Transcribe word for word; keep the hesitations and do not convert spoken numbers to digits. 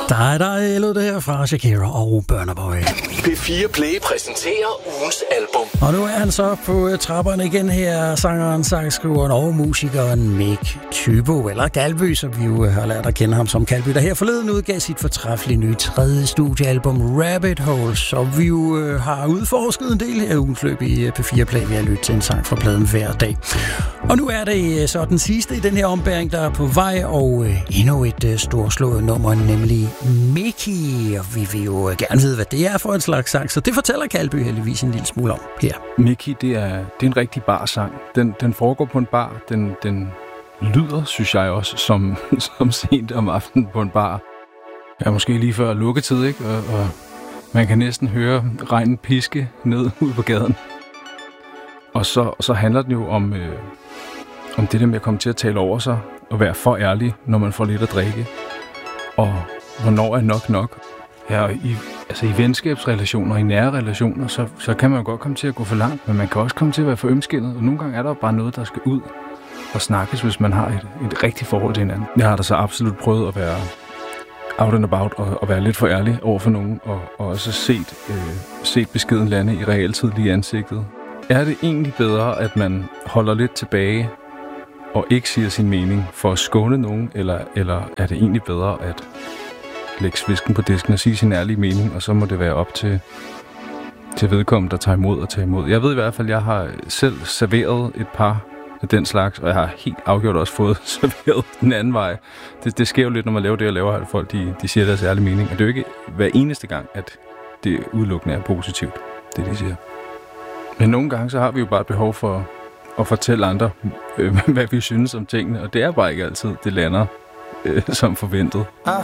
Der er der lød det her fra Shakira og Burna Boy. P fire Play præsenterer ugens album. Og nu er han så på trapperne igen her, sangeren, sangskriveren og musikeren Mick Tybo, eller Galby, som vi jo har lært at kende ham som Galby, der her forleden udgav sit fortræffelige nye tredje studiealbum Rabbit Hole, så vi jo øh, har udforsket en del af ugens løb i P fire Play ved at lytte til en sang fra pladen hver dag. Og nu er det så den sidste i den her ombæring, der er på vej, og øh, endnu et øh, storslået nummer, nemlig Mickey. Og vi vil jo gerne vide, hvad det er for en slags sang, så det fortæller Galby heldigvis en lille smule om her. Mickey, det er, det er en rigtig barsang. Den, den foregår på en bar. Den, den lyder, synes jeg også, som, som sent om aftenen på en bar. Ja, måske lige før lukketid, ikke? Og, og man kan næsten høre regnen piske ned ud på gaden. Og så, og så handler den jo om, øh, om det der med at komme til at tale over sig og være for ærlig, når man får lidt at drikke. Og hvornår er nok nok? Ja, og i, altså i venskabsrelationer, i nære relationer, så, så kan man jo godt komme til at gå for langt, men man kan også komme til at være for ømskindet, og nogle gange er der bare noget, der skal ud og snakkes, hvis man har et, et rigtigt forhold til hinanden. Jeg har da så absolut prøvet at være out and about og, og være lidt for ærlig over for nogen, og, og også set, øh, set beskeden lande i realtid lige i ansigtet. Er det egentlig bedre, at man holder lidt tilbage og ikke siger sin mening for at skåne nogen, eller, eller er det egentlig bedre at lægge svisken på disken og sige sin ærlige mening, og så må det være op til, til vedkommende, der tager imod og tager imod. Jeg ved i hvert fald, at jeg har selv serveret et par af den slags, og jeg har helt afgjort også fået serveret den anden vej. Det, det sker jo lidt, når man laver det og laver, at folk de, de siger deres ærlige mening, og det er jo ikke hver eneste gang, at det udelukkende er positivt, det de siger. Men nogle gange, så har vi jo bare et behov for at fortælle andre, øh, hvad vi synes om tingene, og det er bare ikke altid, det lander øh, som forventet. I